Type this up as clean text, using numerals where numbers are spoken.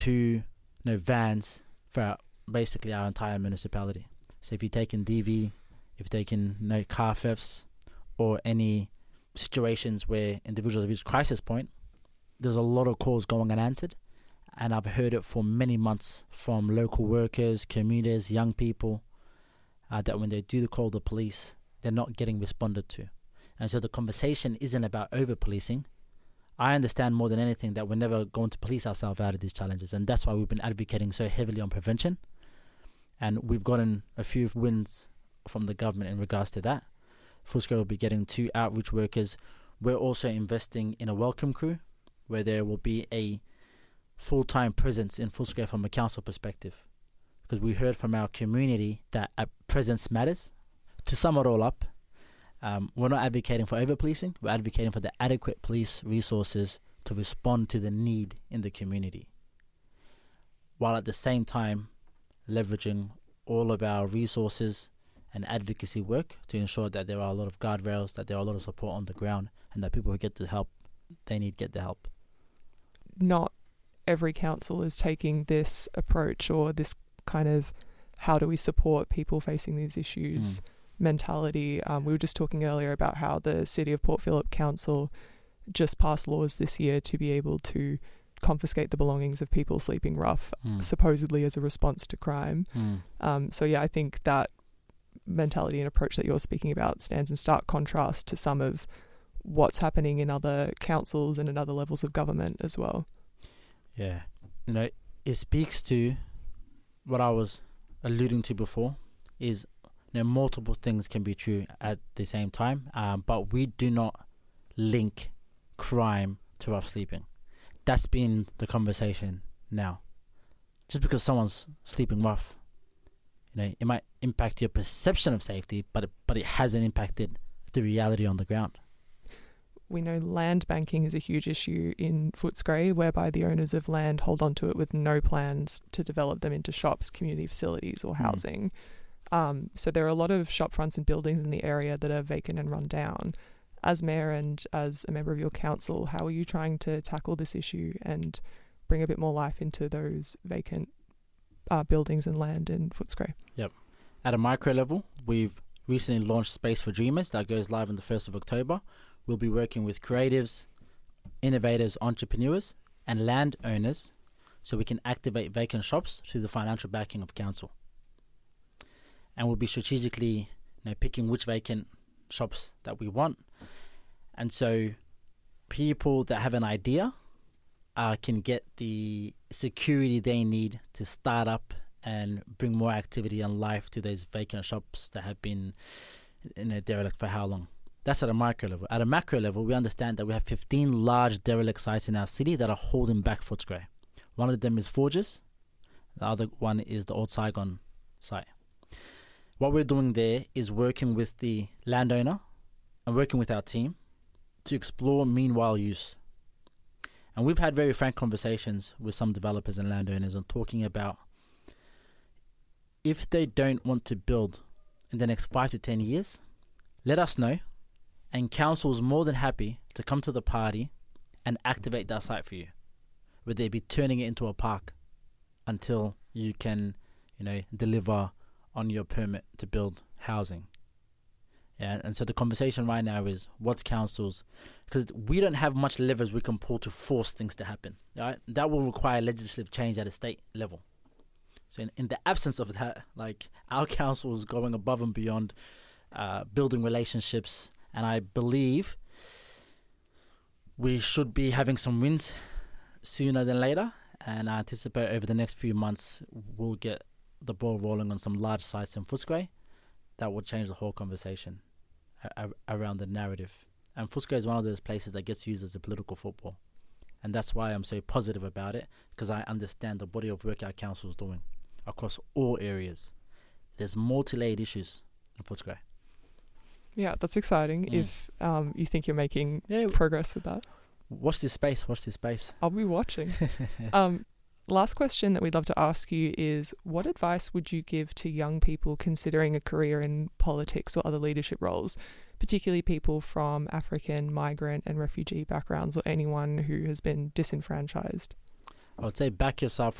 2 vans for basically our entire municipality. So if you take in DV, if you take in car thefts or any situations where individuals have reached crisis point, there's a lot of calls going unanswered. And I've heard it for many months from local workers, commuters, young people, that when they do call the police, they're not getting responded to. And so the conversation isn't about over-policing. I understand more than anything that we're never going to police ourselves out of these challenges. And that's why we've been advocating so heavily on prevention. And we've gotten a few wins from the government in regards to that. Footscray will be getting 2 outreach workers. We're also investing in a welcome crew where there will be a full-time presence in Footscray from a council perspective, because we heard from our community that a presence matters. To sum it all up, we're not advocating for over-policing, we're advocating for the adequate police resources to respond to the need in the community, while at the same time leveraging all of our resources and advocacy work to ensure that there are a lot of guardrails, that there are a lot of support on the ground, and that people who get the help they need get the help. Not every council is taking this approach or this kind of how do we support people facing these issues mentality. We were just talking earlier about how the City of Port Phillip Council just passed laws this year to be able to confiscate the belongings of people sleeping rough, supposedly as a response to crime. So yeah, I think that mentality and approach that you're speaking about stands in stark contrast to some of what's happening in other councils and in other levels of government as well. Yeah, it speaks to what I was alluding to before, is multiple things can be true at the same time, but we do not link crime to rough sleeping. That's been the conversation now. Just because someone's sleeping rough, it might impact your perception of safety, but it hasn't impacted the reality on the ground. We know land banking is a huge issue in Footscray, whereby the owners of land hold on to it with no plans to develop them into shops, community facilities or housing. So there are a lot of shop fronts and buildings in the area that are vacant and run down. As mayor and as a member of your council, how are you trying to tackle this issue and bring a bit more life into those vacant buildings and land in Footscray? Yep. At a micro level, we've recently launched Space for Dreamers that goes live on the 1st of October. We'll be working with creatives, innovators, entrepreneurs, and landowners so we can activate vacant shops through the financial backing of council. And we'll be strategically picking which vacant shops that we want. And so people that have an idea can get the security they need to start up and bring more activity and life to those vacant shops that have been derelict for how long. That's at a micro level. At a macro level, we understand that we have 15 large derelict sites in our city that are holding back Footscray. One of them is Forges. The other one is the Old Saigon site. What we're doing there is working with the landowner and working with our team to explore meanwhile use. And we've had very frank conversations with some developers and landowners on talking about if they don't want to build in the next 5 to 10 years, let us know. And council's more than happy to come to the party and activate that site for you, where they'd be turning it into a park until you can, deliver on your permit to build housing. Yeah, and so the conversation right now is what's council's, because we don't have much levers we can pull to force things to happen. Right? That will require legislative change at a state level. So in the absence of that, our council is going above and beyond building relationships. And I believe we should be having some wins sooner than later. And I anticipate over the next few months, we'll get the ball rolling on some large sites in Footscray that will change the whole conversation around the narrative. And Footscray is one of those places that gets used as a political football. And that's why I'm so positive about it, because I understand the body of work our council is doing across all areas. There's multi-layered issues in Footscray. Yeah, that's exciting if you think you're making progress with that. Watch this space. I'll be watching. Last question that we'd love to ask you is, what advice would you give to young people considering a career in politics or other leadership roles, particularly people from African, migrant and refugee backgrounds or anyone who has been disenfranchised? I would say back yourself